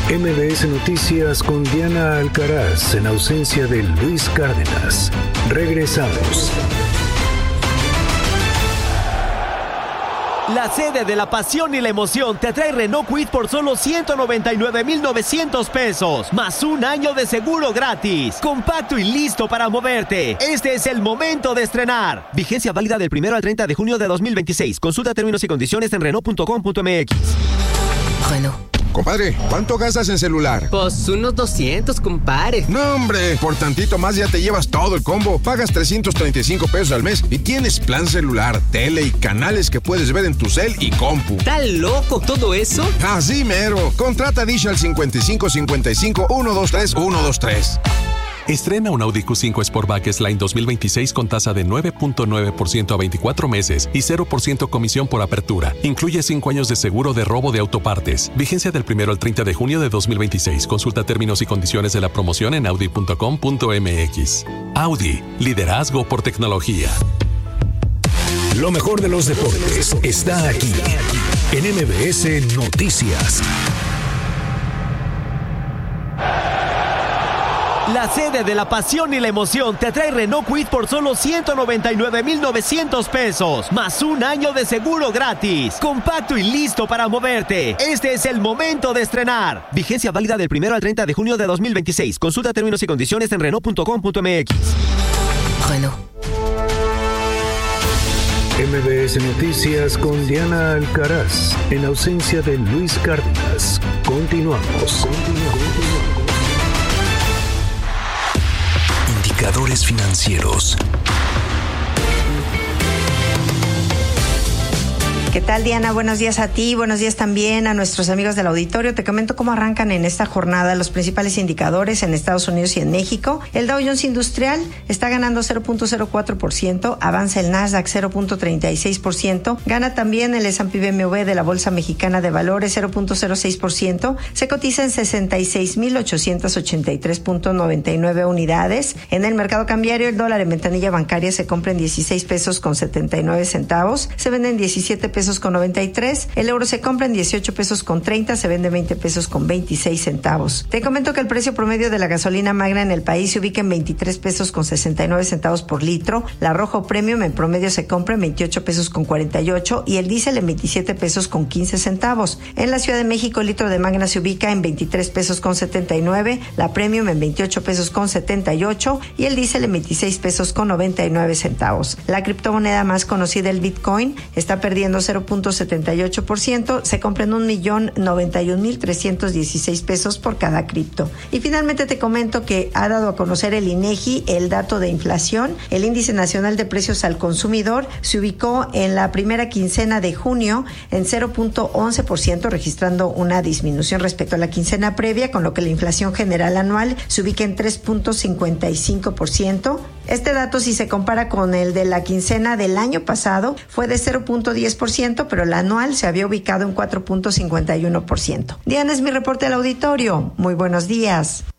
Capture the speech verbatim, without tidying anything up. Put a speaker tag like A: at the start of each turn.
A: M B S Noticias con Diana Alcaraz en ausencia de Luis Cárdenas. Regresamos.
B: La sede de la pasión y la emoción te trae Renault Kwid por solo ciento noventa y nueve mil novecientos pesos, más un año de seguro gratis. Compacto y listo para moverte. Este es el momento de estrenar. Vigencia válida del primero al treinta de junio de dos mil veintiséis. Consulta términos y condiciones en Renault punto com punto m x.
C: Renault.
D: Compadre, ¿cuánto gastas en celular?
C: Pues unos doscientos, compadre.
D: No, hombre, por tantito más ya te llevas todo el combo. Pagas trescientos treinta y cinco pesos al mes y tienes plan celular, tele y canales que puedes ver en tu cel y compu.
C: ¿Está loco todo eso?
D: Así mero. Contrata Dish al cincuenta y cinco cincuenta y cinco uno dos tres uno dos tres.
E: Estrena un Audi Q cinco Sportback S-Line dos mil veintiséis con tasa de nueve punto nueve por ciento a veinticuatro meses y cero por ciento comisión por apertura. Incluye cinco años de seguro de robo de autopartes. Vigencia del primero al treinta de junio de dos mil veintiséis. Consulta términos y condiciones de la promoción en audi punto com punto m x. Audi, liderazgo por tecnología.
A: Lo mejor de los deportes está aquí en M B S Noticias.
B: La sede de la pasión y la emoción te trae Renault Kwid por solo ciento noventa y nueve mil novecientos pesos, más un año de seguro gratis. Compacto y listo para moverte. Este es el momento de estrenar. Vigencia válida del primero al treinta de junio de dos mil veintiséis. Consulta términos y condiciones en Renault punto com punto m x.
C: Renault.
A: M B S Noticias con Diana Alcaraz en ausencia de Luis Cárdenas. Continuamos. Continuamos. Indicadores financieros.
F: ¿Qué tal, Diana? Buenos días a ti, buenos días también a nuestros amigos del auditorio. Te comento cómo arrancan en esta jornada los principales indicadores en Estados Unidos y en México. El Dow Jones Industrial está ganando cero punto cero cuatro por ciento, avanza el Nasdaq cero punto treinta y seis por ciento, gana también el S and P B M W de la Bolsa Mexicana de Valores cero punto cero seis por ciento, se cotiza en sesenta y seis mil ochocientos ochenta y tres punto noventa y nueve unidades. En el mercado cambiario, el dólar en ventanilla bancaria se compra en dieciséis pesos con setenta y nueve centavos, se vende en diecisiete pesos con noventa y tres, el euro se compra en dieciocho pesos con treinta, se vende veinte pesos con veintiséis centavos. Te comento que el precio promedio de la gasolina magna en el país se ubica en veintitrés pesos con sesenta y nueve centavos por litro, la Rojo Premium en promedio se compra en veintiocho pesos con cuarenta y ocho y el diésel en veintisiete pesos con quince centavos. En la Ciudad de México, el litro de magna se ubica en veintitrés pesos con setenta y nueve, la Premium en veintiocho pesos con setenta y ocho y el diésel en veintiséis pesos con noventa y nueve centavos. La criptomoneda más conocida, el Bitcoin, está perdiendo cero punto setenta y ocho por ciento, se compra en un millón noventa y un mil trescientos dieciséis pesos por cada cripto. Y finalmente te comento que ha dado a conocer el INEGI el dato de inflación. El índice nacional de precios al consumidor se ubicó en la primera quincena de junio en cero punto once por ciento, registrando una disminución respecto a la quincena previa, con lo que la inflación general anual se ubica en tres punto cincuenta y cinco por ciento. Este dato, si se compara con el de la quincena del año pasado, fue de cero punto diez por ciento, pero la anual se había ubicado en cuatro punto cincuenta y uno por ciento. Diana, es mi reporte al auditorio. Muy buenos días.